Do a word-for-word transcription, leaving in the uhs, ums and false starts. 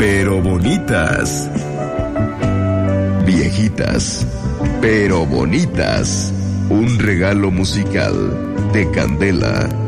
pero bonitas. Viejitas, pero bonitas. Un regalo musical de Candela.